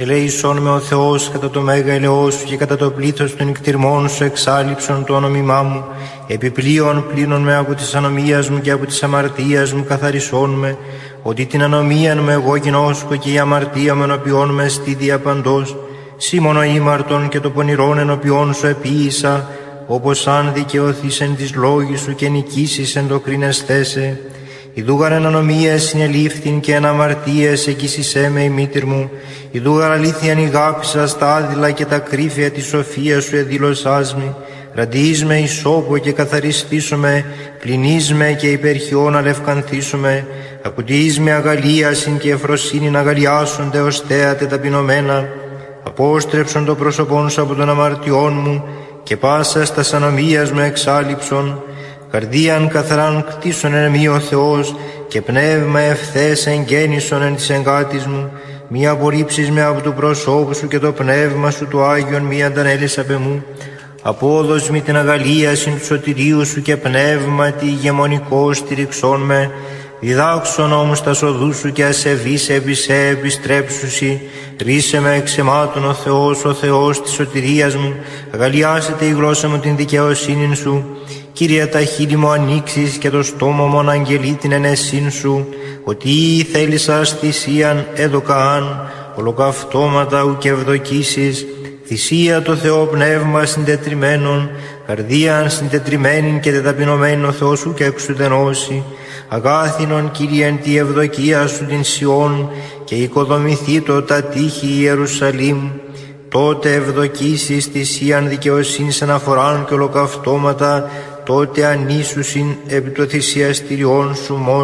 Ελέησόν με ο Θεός κατά το μέγα ελαιός σου και κατά το πλήθος των νικτυρμών σου εξάλληψον το όνομά μου. Επιπλέον πλύνον με από της ανομίας μου και από της αμαρτίας μου καθαρισόν με, ότι την ανομίαν μου εγώ γινώσκω και η αμαρτία μου ενωπιών με στη διαπαντός. Σήμωνο ήμαρτον και το πονηρόν ενωπιών σου επίησα, όπως αν δικαιωθείς εν της λόγης σου και νικήσεις εν το κρίνεσθέσαι. Ιδούγαρ εν ανομίες συνελήφθην και εν αμαρτίες εκείσισέ με η μήτηρ μου. Ιδούγαρ αλήθειαν ηγάπησα στα άδειλα και τα κρύφια της σοφίας σου εδήλωσάς μη. Ραντείς με ισόπο και καθαριστήσομαι, πλυνείς με και υπερχιών αλευκανθήσομαι. Ακουτείς με αγαλίασιν και εφροσύνην αγαλιάσονται ως θέατε ταπεινωμένα. Απόστρεψον το πρόσωπόν σου από των αμαρτιών μου και πάσα στα ανομίας μου εξάλληψον. Καρδίαν καθαράν κτίσον εν μη ο Θεός και πνεύμα ευθές εγγέννησον εν της εγκάτης μου. Μη απορρίψεις με από του προσώπου σου και το πνεύμα σου του Άγιον μη αντανέλεις απ' εμού. Απόδος μη την αγαλίασιν του σωτηρίου σου και πνεύματι ηγεμονικό στηριξών με. Διδάξον όμως τα σοδού σου και ασεβείς επισέ επιστρέψουσι. Ρίσε με εξαιμάτων ο Θεός της σωτηρίας μου. Αγαλιάσετε η γλώσσα μου την δικαιοσύνην σου. Κύριε, τα χείλη μου ανοίξεις και το στόμα μου αναγγελεί την ενεσύν σου. Ότι θέλησας θυσίαν έδωκαάν, ολοκαυτώματα ουκ ευδοκίσεις. Θυσία το Θεό πνεύμα συντετριμένον, καρδίαν συντετριμένην και τεταπεινωμένην ο Θεός σου και εξουδενώσει. Αγάθινον Κύριε εν τη ευδοκία σου την Σιών και οικοδομηθεί το τα τείχη Ιερουσαλήμ. Τότε ευδοκίσεις θυσίαν δικαιοσύνης αναφοράν και ολοκαυτώματα, τότε ανήσουσιν επί το θυσιαστηριών σου